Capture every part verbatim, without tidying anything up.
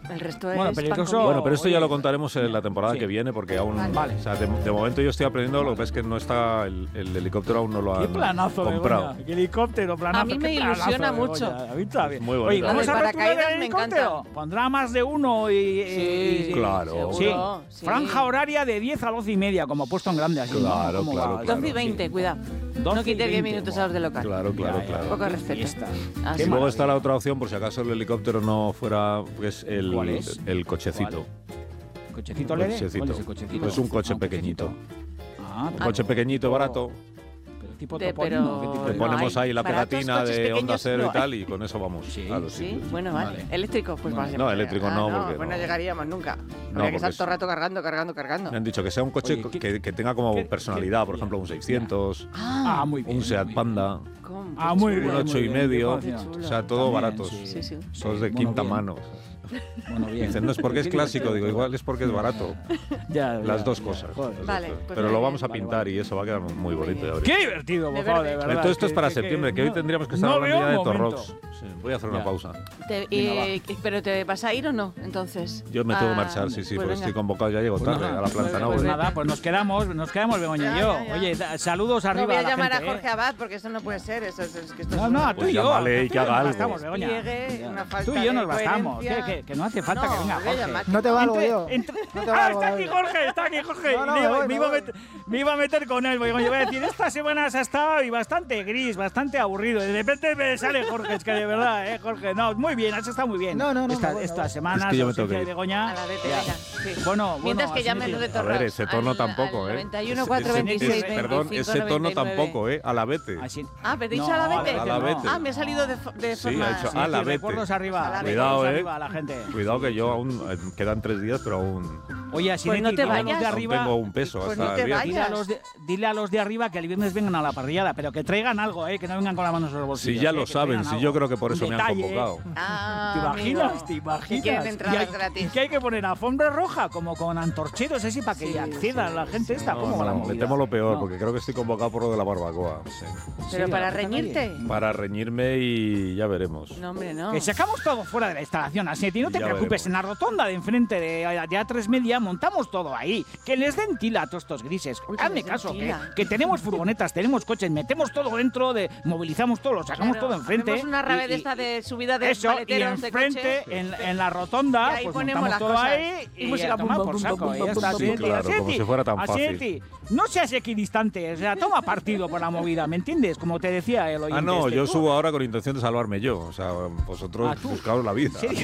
El resto Bueno, es peligroso. pan Bueno, pero esto Oye, ya lo contaremos en la temporada sí. que viene, porque aún... Vale. O sea, de, de momento yo estoy aprendiendo, lo que pasa es que no está... El, el helicóptero aún no lo Qué han planazo, comprado. Begoña. Qué helicóptero, planazo. A mí qué me planazo, ilusiona Begoña. mucho. A mí también. Muy bonito. Oye, ¿cómo Lo se del retuve paracaídas el me helicóptero? encanta. Pondrá más de uno y... y- Sí, y- Claro. seguro, Sí. sí. Franja horaria de diez a doce y media, como puesto en grande así. ¿no? Claro, ¿Cómo claro, va? claro. doce y veinte, cuidado. doce No y quites diez veinte, minutos buah. a los de local. Claro, claro, Ya, ya. claro. Poco respeto. Fiesta. Así. Y luego está la otra opción, por si acaso el helicóptero no fuera, pues el, ¿Cuál es? el cochecito. ¿Cochecito leve? Cochecito. ¿Cuál es el cochecito? Pues un coche Ah, pequeñito. Ah, Un coche pequeñito, barato. pero tipo De- topolino. pero- ¿qué tipo Le de- no ponemos hay. ahí la Baratos pegatina coches de Onda pequeños Cero no y hay. tal, y con eso vamos Sí, a los Sí, sitios. bueno, vale. Vale. Eléctrico, pues Vale. vale. No, eléctrico Ah, no, porque pues no no. llegaríamos nunca. No, Habría que porque estar es- todo el rato cargando, cargando, cargando. Me han dicho que sea un coche Oye, ¿qué- que, que tenga como qué- personalidad, qué- por ejemplo, un seiscientos, Ah, muy bien. un Seat muy bien. Panda, ¿Cómo? Ah, Qué muy chulo. bien. un ocho y muy bien, medio, qué o chulo. sea, todo También, baratos. sí. Sí, sí. Todos de Bueno, quinta bien. mano. Bueno, bien. Dicen, no es porque es Qué clásico, digo, divertido. igual es porque es barato. Ya, Las ya, dos ya, cosas. joder. las dos Vale, cosas. pues Pero muy lo bien. vamos a Vale, pintar vale. y eso va a quedar muy Muy bonito. bien. ya Qué veréis. divertido, De por favor, de verde. verdad. Todo esto es que- para que- septiembre, que hoy no- tendríamos que estar no hablando veo ya de un momento. Torrox. Sí, voy a hacer una Ya. pausa. Te- Venga, y- ¿Pero te vas a ir o no, entonces? Yo me tengo que Ah, marchar, sí, sí, pues porque venga. estoy convocado, ya llego Pues tarde nada, a la planta pues, Nau. pues vete. nada, pues nos quedamos, nos quedamos Begoña Ya, y yo. ya, ya. Oye, da- saludos arriba No voy a la llamar gente, a Jorge ¿eh? Abad porque eso no puede ser. Eso, es- es que esto No, es no, una- tú y yo. llámale y tú que y yo haga nos algo. bastamos, Begoña. Pliegue, Ya. una falta Tú y yo de nos bastamos. Que, coherencia. que, que no hace falta No, que venga voy a Jorge. llamar. No te valgo Entre- yo. entre- No te ah, valgo, está aquí David. Jorge, está aquí Jorge. No, no, Me me iba- voy, me, me iba a voy. meter, me iba a meter con él. Porque yo iba a decir, esta semana has estado y bastante gris, bastante aburrido. Y de repente me sale Jorge. Es que de verdad, ¿eh, Jorge? No, muy bien, has estado muy bien. No, no, no, Esta, me voy, me esta voy. semana, Es que yo me tengo ausencia que de ir. Begoña. A la vete, Ya. venga. Sí. Bueno, bueno, Mientras que así llamen me los de digo. A ver, ese tono al- tampoco, al ¿eh? noventa y uno, Ese- cuatro, ese- veintiséis, ese- Perdón, veinticinco, ese tono noventa y nueve. tampoco, ¿eh? A la vete. Así- Ah, pero he dicho No, a la de vete. verdad A la que vete. no. Ah, me ha salido de, fo- de Sí, forma... ha hecho Sí, a la sí, vete. recuerdos arriba. A la vete. Cuidado, recuerdos ¿eh? arriba a la gente. Cuidado que yo aún eh, quedan tres días, pero aún, Oye, así Pues no te a los vayas. de aún arriba. tengo un peso Pues hasta no te el viernes. vayas. Dile a, los de, dile a los de arriba que el viernes vengan a la parrillada, pero que traigan algo, ¿eh? Que no vengan con las manos en los Si bolsillos. ya ¿eh? lo Que saben, traigan si algo. yo creo que por eso Un me han detalle, ¿eh? convocado. Ah, ¿Te imaginas? amigo. ¿Te imaginas? Que quieren entradas y, hay, gratis. y que hay que poner alfombra roja, como con antorcheros así, para que Sí, acceda sí, la gente esta. No, ¿Cómo va la no, movida? me temo lo peor, No. porque creo que estoy convocado por lo de la barbacoa. sí. Pero Sí, para la puta reñirte. calle. Para reñirme y ya veremos. No, hombre, no. Que sacamos todo fuera de la instalación, así no te Ya preocupes, veremos. en la rotonda de enfrente de, de A tres Media montamos todo ahí. Que les den tila a todos estos grises. Uy, que Hazme les den caso, que, tila. que tenemos furgonetas, tenemos coches, metemos todo dentro, de, movilizamos todo, lo sacamos Claro, todo enfrente. hacemos una rave y- de y- esta de subida de Eso, y maleteros de enfrente, coche. en, en la rotonda, Y ahí pues ponemos montamos las todo cosas. ahí Y y música a tomar bum, por bum, saco. bum, y bum, ya bum, está, bum, Asieti, bum. Claro, como Asieti, si fuera tan fácil. Asieti, no seas equidistante, o sea, toma partido por la movida, ¿me entiendes? Como te decía el oyente. Ah, no, este. yo Tú- subo ahora con intención de salvarme yo. O sea, vosotros Ah, ¿tú? buscaos la vida. ¿En serio?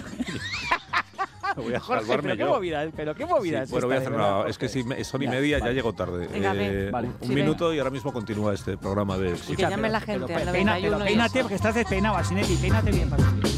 Voy a Jorge, salvarme pero qué yo. movida, es- pero qué movida Sí, es bueno, voy a esta, hacer de verdad, una. Es que Jorge. si me- son y Ya, media, ya vale. llego tarde. Venga, ven. Eh, Vale. un Sí, minuto y ahora mismo continúa este programa de. Que llame la gente pero al peina- noventa y uno pero y peínate eso. porque estás despeinado, Asinetti, peínate bien para ti.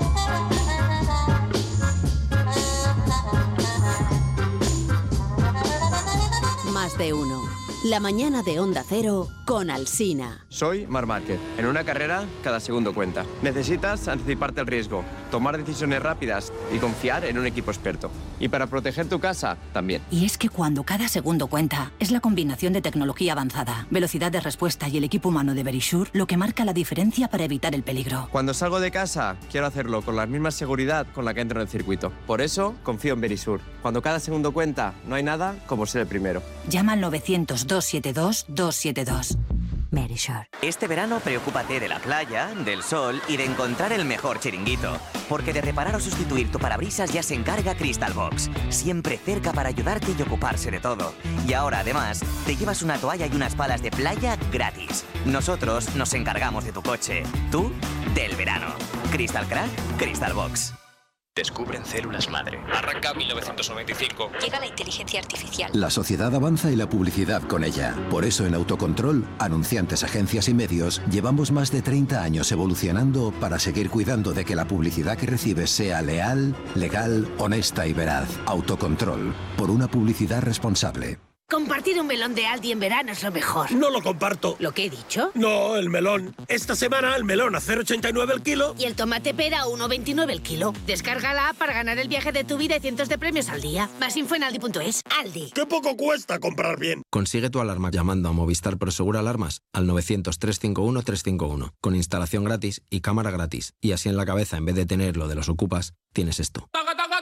Más de uno. La mañana de Onda Cero con Alsina. Soy Marc Márquez. En una carrera, cada segundo cuenta. Necesitas anticiparte al riesgo, tomar decisiones rápidas y confiar en un equipo experto. Y para proteger tu casa, también. Y es que cuando cada segundo cuenta, es la combinación de tecnología avanzada, velocidad de respuesta y el equipo humano de Verisure lo que marca la diferencia para evitar el peligro. Cuando salgo de casa, quiero hacerlo con la misma seguridad con la que entro en el circuito. Por eso, confío en Verisure. Cuando cada segundo cuenta, no hay nada como ser el primero. Llama al novecientos, doscientos setenta y dos, doscientos setenta y dos. Verisure. Este verano preocúpate de la playa, del sol y de encontrar el mejor chiringuito. Porque de reparar o sustituir tu parabrisas ya se encarga Crystal Box. Siempre cerca para ayudarte y ocuparse de todo. Y ahora además te llevas una toalla y unas palas de playa gratis. Nosotros nos encargamos de tu coche. Tú, del verano. Crystal Crack, Crystal Box. Descubren células madre. Arranca mil novecientos noventa y cinco. Llega la inteligencia artificial. La sociedad avanza y la publicidad con ella. Por eso en Autocontrol, anunciantes, agencias y medios, llevamos más de treinta años evolucionando para seguir cuidando de que la publicidad que recibes sea leal, legal, honesta y veraz. Autocontrol, por una publicidad responsable. Compartir un melón de Aldi en verano es lo mejor. No lo comparto. ¿Lo que he dicho? No, el melón. Esta semana el melón a cero coma ochenta y nueve el kilo. Y el tomate pera a uno coma veintinueve el kilo. Descarga la app para ganar el viaje de tu vida y cientos de premios al día. Más info en aldi punto es. Aldi. ¡Qué poco cuesta comprar bien! Consigue tu alarma llamando a Movistar Prosegur Alarmas al novecientos, trescientos cincuenta y uno, trescientos cincuenta y uno. Con instalación gratis y cámara gratis. Y así en la cabeza, en vez de tener lo de los ocupas, tienes esto. ¡Taca, taca,